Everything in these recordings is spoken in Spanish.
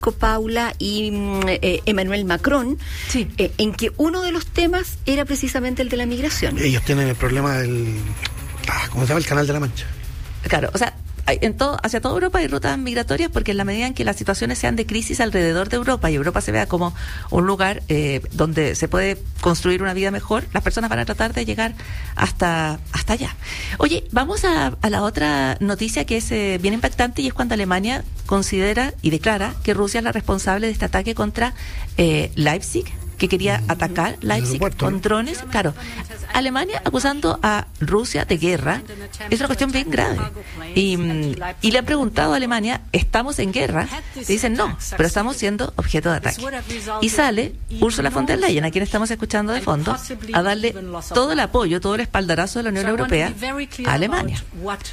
Paula y Emmanuel Macron, sí, en que uno de los temas era precisamente el de la migración. Ellos tienen el problema del... ¿cómo se llama? El Canal de la Mancha. Claro, o sea, hacia toda Europa hay rutas migratorias porque en la medida en que las situaciones sean de crisis alrededor de Europa y Europa se vea como un lugar donde se puede construir una vida mejor, las personas van a tratar de llegar hasta allá. Oye, vamos a la otra noticia que es bien impactante, y es cuando Alemania considera y declara que Rusia es la responsable de este ataque contra Leipzig, que quería atacar Leipzig con drones. Claro, Alemania acusando a Rusia de guerra es una cuestión bien grave. Y le han preguntado a Alemania, ¿estamos en guerra? Y dicen no, pero estamos siendo objeto de ataque. Y sale Ursula von der Leyen, a quien estamos escuchando de fondo, a darle todo el apoyo, todo el espaldarazo de la Unión Europea a Alemania.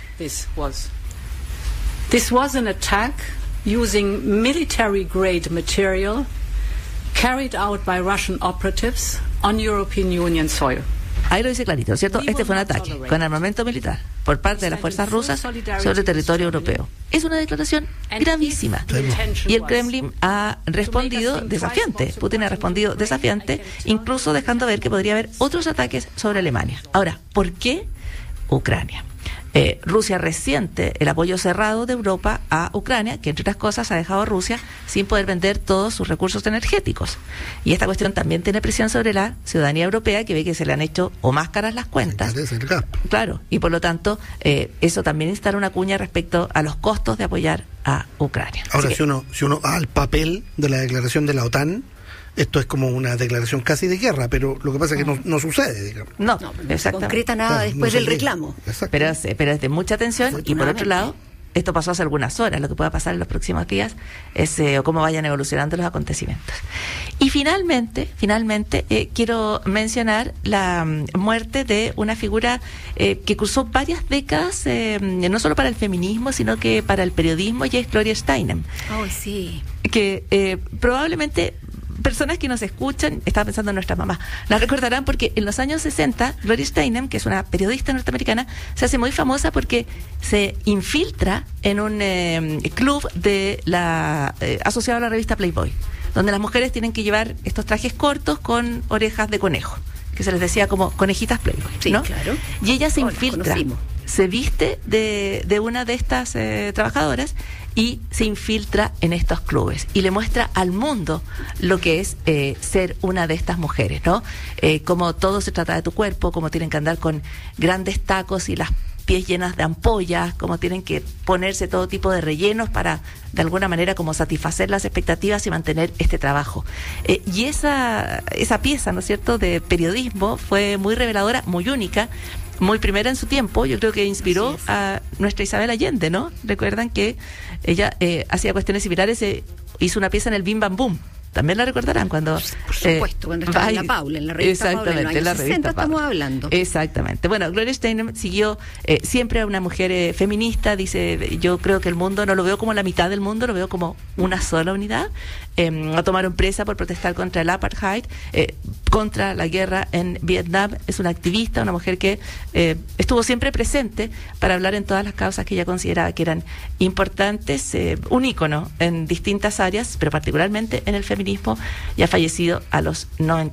This was an attack using military-grade material carried out by Russian operatives on European Union soil. Ahí lo dice clarito, ¿cierto? Este fue un ataque con armamento militar por parte de las fuerzas rusas sobre territorio europeo. Es una declaración gravísima. Y el Kremlin ha respondido desafiante. Putin ha respondido desafiante, incluso dejando ver que podría haber otros ataques sobre Alemania. Ahora, ¿por qué Ucrania? Rusia resiente el apoyo cerrado de Europa a Ucrania, que entre otras cosas ha dejado a Rusia sin poder vender todos sus recursos energéticos. Y esta cuestión también tiene presión sobre la ciudadanía europea, que ve que se le han hecho o más caras las cuentas. Claro, y por lo tanto eso también instala una cuña respecto a los costos de apoyar a Ucrania. Ahora, si uno va al papel de la declaración de la OTAN, esto es como una declaración casi de guerra, pero lo que pasa es que no sucede, digamos. No se concreta nada después del reclamo. Pero es de mucha atención, y por otro lado, esto pasó hace algunas horas. Lo que pueda pasar en los próximos días es o cómo vayan evolucionando los acontecimientos. Y finalmente, quiero mencionar la muerte de una figura que cruzó varias décadas, no solo para el feminismo, sino que para el periodismo, y es Gloria Steinem. Oh, sí. Que probablemente personas que nos escuchan, estaba pensando en nuestras mamás, la recordarán porque en los años 60, Gloria Steinem, que es una periodista norteamericana, se hace muy famosa porque se infiltra en un club de asociado a la revista Playboy, donde las mujeres tienen que llevar estos trajes cortos con orejas de conejo, que se les decía como conejitas Playboy, sí, ¿no? Claro. Y ella se infiltra, se viste de una de estas trabajadoras y se infiltra en estos clubes y le muestra al mundo lo que es ser una de estas mujeres, ¿no? Cómo todo se trata de tu cuerpo, cómo tienen que andar con grandes tacos y las pies llenas de ampollas, cómo tienen que ponerse todo tipo de rellenos para, de alguna manera, como satisfacer las expectativas y mantener este trabajo. Y esa pieza, ¿no es cierto?, de periodismo fue muy reveladora, muy única, muy primera en su tiempo. Yo creo que inspiró a nuestra Isabel Allende, ¿no? Recuerdan que ella hacía cuestiones similares, hizo una pieza en el Bim Bam Boom. También la recordarán cuando... Por supuesto, cuando estaba en la Paula, en la revista Paula, en los años 60 estamos hablando. Exactamente. Bueno, Gloria Steinem siguió siempre a una mujer feminista. Dice, yo creo que el mundo no lo veo como la mitad del mundo, lo veo como una sola unidad. La tomaron presa por protestar contra el apartheid, contra la guerra en Vietnam. Es una activista, una mujer que estuvo siempre presente para hablar en todas las causas que ella consideraba que eran importantes. Un ícono en distintas áreas, pero particularmente en el feminismo, y ha fallecido a los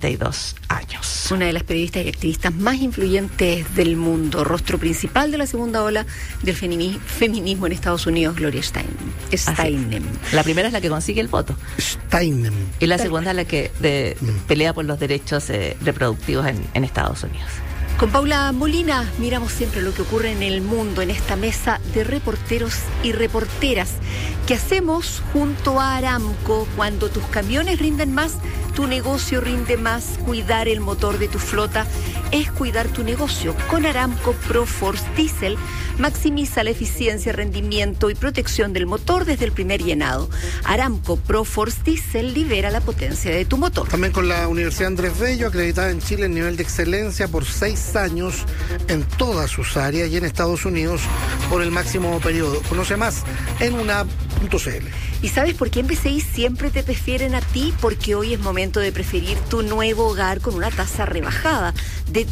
92 años. Una de las periodistas y activistas más influyentes del mundo, rostro principal de la segunda ola del feminismo en Estados Unidos, Gloria Steinem. La primera es la que consigue el voto. Steinem. Y la segunda es la que pelea por los derechos reproductivos en Estados Unidos. Con Paula Molina miramos siempre lo que ocurre en el mundo en esta mesa de reporteros y reporteras que hacemos junto a Aramco. Cuando tus camiones rinden más, tu negocio rinde más. Cuidar el motor de tu flota es cuidar tu negocio. Con Aramco ProForce Diesel maximiza la eficiencia, rendimiento y protección del motor desde el primer llenado. Aramco ProForce Diesel libera la potencia de tu motor. También con la Universidad Andrés Bello, acreditada en Chile en nivel de excelencia por 6 años en todas sus áreas y en Estados Unidos por el máximo periodo. Conoce más en una.cl. ¿Y sabes por qué en BCI siempre te prefieren a ti? Porque hoy es momento de preferir tu nuevo hogar con una tasa rebajada de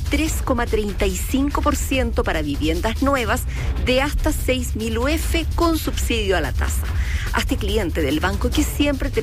3,35% para viviendas nuevas de hasta 6.000 UF con subsidio a la tasa. Hazte cliente del banco que siempre te